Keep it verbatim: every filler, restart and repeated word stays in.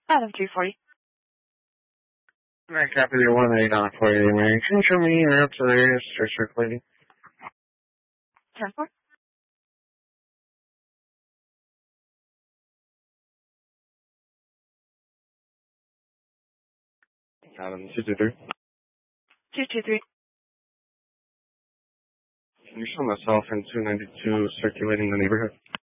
Adam two forty. Alright, copy your one eight on for you, man. Can you show me your up to the area for circulating? ten four. Adam two two three. two two three. Can you show myself in two ninety-two circulating the neighborhood?